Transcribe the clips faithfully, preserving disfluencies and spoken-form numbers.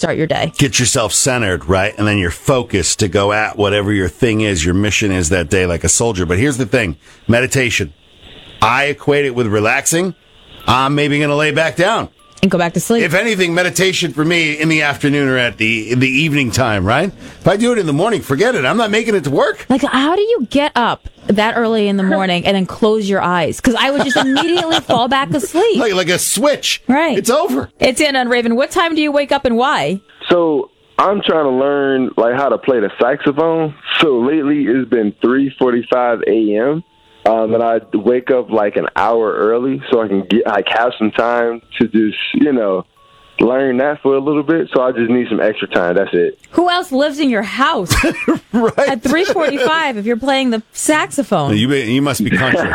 start your day. Get yourself centered, right? And then you're focused to go at whatever your thing is, your mission is that day, like a soldier. But here's the thing, meditation. I equate it with relaxing. I'm maybe going to lay back down. And go back to sleep. If anything, meditation for me in the afternoon or at the in the evening time, right? If I do it in the morning, forget it. I'm not making it to work. Like, how do you get up that early in the morning and then close your eyes? Because I would just immediately fall back asleep. Like, like a switch. Right. It's over. It's in on Raven. What time do you wake up and why? So I'm trying to learn like how to play the saxophone. So lately it's been three forty-five a.m. Um, and I wake up like an hour early so I can get like have some time to just, you know, learn that for a little bit. So I just need some extra time. That's it. Who else lives in your house Right. at three forty-five if you're playing the saxophone? You you must be country.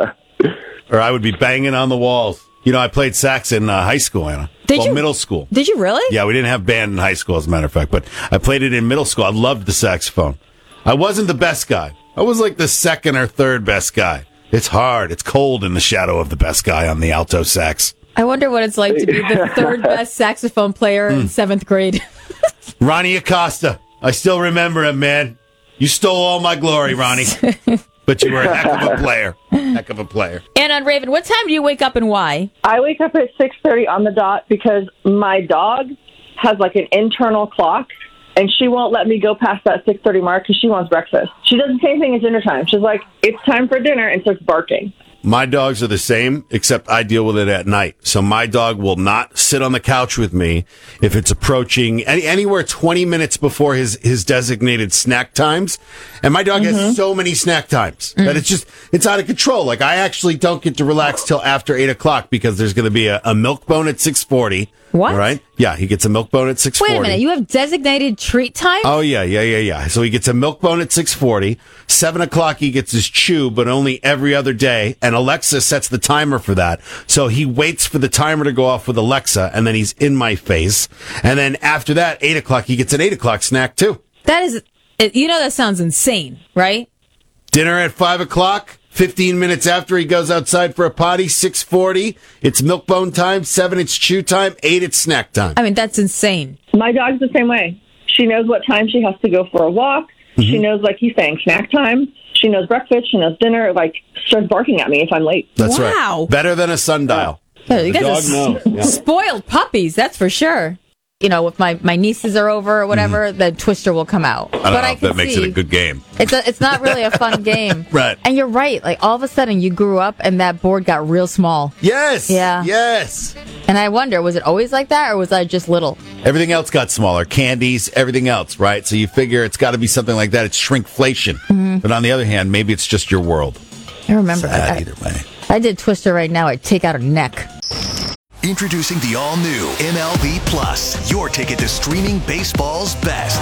Or I would be banging on the walls. You know, I played sax in uh, high school, Anna. Did well, you? middle school. Did you really? Yeah, we didn't have band in high school, as a matter of fact, but I played it in middle school. I loved the saxophone. I wasn't the best guy. I was like the second or third best guy. It's hard. It's cold in the shadow of the best guy on the alto sax. I wonder what it's like to be the third best saxophone player in seventh grade. Ronnie Acosta. I still remember him, man. You stole all my glory, Ronnie. But you were a heck of a player. Heck of a player. And on Raven, what time do you wake up and why? I wake up at six thirty on the dot because my dog has like an internal clock, and she won't let me go past that six thirty mark because she wants breakfast. She does the same thing at dinner time. She's like, it's time for dinner, and starts barking. My dogs are the same, except I deal with it at night. So my dog will not sit on the couch with me if it's approaching any, anywhere twenty minutes before his, his designated snack times. And my dog mm-hmm. has so many snack times mm. that it's just, it's out of control. Like, I actually don't get to relax till after eight o'clock because there's going to be a, a milk bone at six forty. What? Right? Yeah, he gets a milk bone at six forty. Wait a minute, you have designated treat time? Oh, yeah, yeah, yeah, yeah. So he gets a milk bone at six forty. seven o'clock he gets his chew, but only every other day. And Alexa sets the timer for that. So he waits for the timer to go off with Alexa, and then he's in my face. And then after that, eight o'clock, he gets an eight o'clock snack, too. That is, you know that sounds insane, right? Dinner at five o'clock. fifteen minutes after he goes outside for a potty, six forty, it's milk bone time, seven, it's chew time, eight, it's snack time. I mean, that's insane. My dog's the same way. She knows what time she has to go for a walk. Mm-hmm. She knows, like he's saying, snack time. She knows breakfast. She knows dinner. Like, starts barking at me if I'm late. That's wow. right. Better than a sundial. Yeah, you the guys dog are knows. Yeah. Spoiled puppies, that's for sure. You know, if my, my nieces are over or whatever, mm-hmm. the Twister will come out. I don't but know I if that makes see, it a good game. It's a, it's not really a fun game. Right. And you're right. Like, all of a sudden, you grew up and that board got real small. Yes. Yeah. Yes. And I wonder, was it always like that or was I just little? Everything else got smaller. Candies, everything else, right? So you figure it's got to be something like that. It's shrinkflation. Mm-hmm. But on the other hand, maybe it's just your world. I remember Sad that. either way. I did Twister right now. I'd take out her neck. Introducing the all-new M L B Plus, your ticket to streaming baseball's best.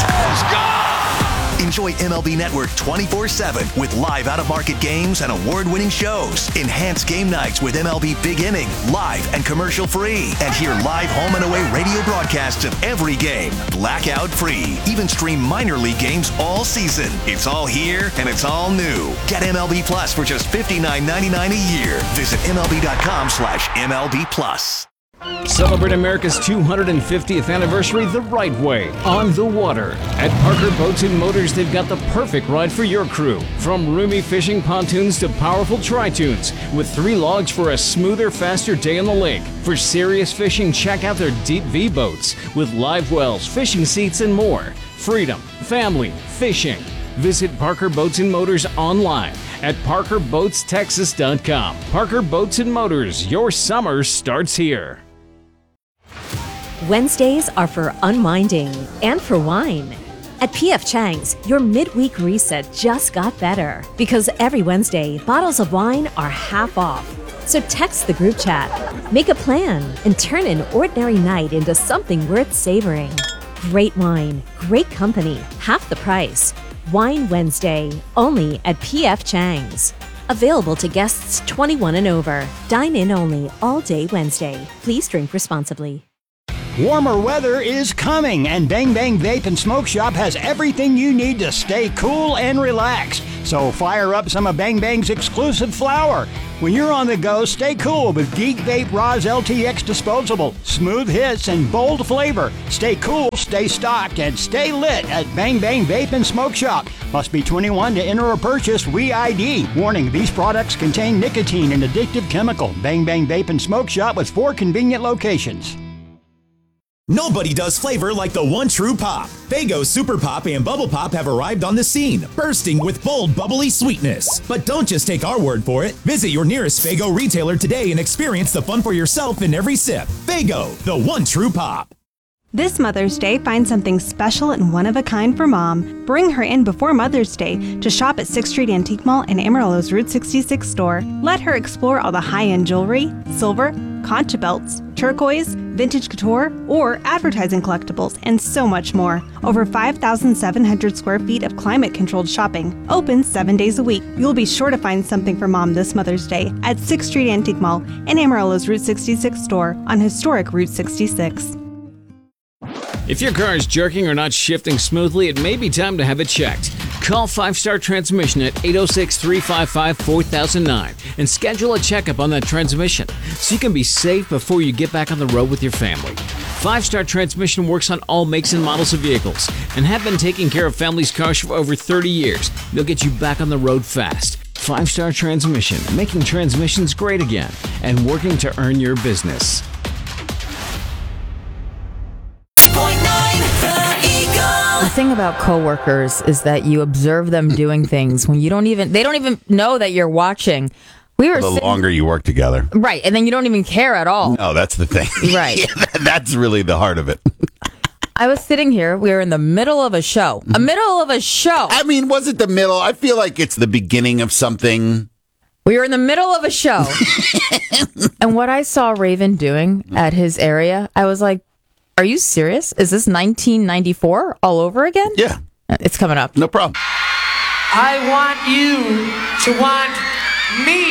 Enjoy M L B Network twenty-four seven with live out-of-market games and award-winning shows. Enhance game nights with M L B Big Inning, live and commercial-free. And hear live home and away radio broadcasts of every game, blackout-free. Even stream minor league games all season. It's all here, and it's all new. Get M L B Plus for just fifty-nine ninety-nine a year. Visit MLB.com slash MLB Plus. Celebrate America's two hundred fiftieth anniversary the right way, on the water. At Parker Boats and Motors, they've got the perfect ride for your crew. From roomy fishing pontoons to powerful tri-tunes, with three logs for a smoother, faster day on the lake. For serious fishing, check out their Deep V boats, with live wells, fishing seats, and more. Freedom, family, fishing. Visit Parker Boats and Motors online at parker boats texas dot com. Parker Boats and Motors, your summer starts here. Wednesdays are for unwinding and for wine. At P F Chang's, your midweek reset just got better because every Wednesday, bottles of wine are half off. So text the group chat, make a plan, and turn an ordinary night into something worth savoring. Great wine, great company, half the price. Wine Wednesday, only at P F Chang's. Available to guests twenty-one and over. Dine in only all day Wednesday. Please drink responsibly. Warmer weather is coming, and Bang Bang Vape and Smoke Shop has everything you need to stay cool and relaxed. So fire up some of Bang Bang's exclusive flower. When you're on the go, stay cool with Geek Vape Roz L T X Disposable. Smooth hits and bold flavor. Stay cool, stay stocked, and stay lit at Bang Bang Vape and Smoke Shop. Must be twenty-one to enter or purchase. We I D. Warning, these products contain nicotine and addictive chemical. Bang Bang Vape and Smoke Shop with four convenient locations. Nobody does flavor like the one true pop. Faygo Super Pop and Bubble Pop have arrived on the scene, bursting with bold, bubbly sweetness. But don't just take our word for it. Visit your nearest Faygo retailer today and experience the fun for yourself in every sip. Faygo, the one true pop. This Mother's Day, find something special and one-of-a-kind for Mom. Bring her in before Mother's Day to shop at sixth Street Antique Mall and Amarillo's Route sixty-six store. Let her explore all the high-end jewelry, silver, concha belts, turquoise, vintage couture, or advertising collectibles, and so much more. Over five thousand seven hundred square feet of climate-controlled shopping. Open seven days a week. You'll be sure to find something for Mom this Mother's Day at sixth Street Antique Mall and Amarillo's Route sixty-six store on historic Route sixty-six. If your car is jerking or not shifting smoothly, it may be time to have it checked. Call Five Star Transmission at eight oh six, three five five, four thousand nine and schedule a checkup on that transmission so you can be safe before you get back on the road with your family. Five Star Transmission works on all makes and models of vehicles and have been taking care of families' cars for over thirty years. They'll get you back on the road fast. Five Star Transmission, making transmissions great again and working to earn your business. The thing about coworkers is that you observe them doing things when you don't even, they don't even know that you're watching. We were The sitting, longer you work together. right, and then you don't even care at all. No, that's the thing. Right. Yeah, that's really the heart of it. I was sitting here, we were in the middle of a show. A middle of a show. I mean, was it the middle? I feel like it's the beginning of something. We were in the middle of a show. And what I saw Raven doing at his area, I was like, are you serious? Is this nineteen ninety-four all over again? Yeah. It's coming up. No problem. I want you to want me.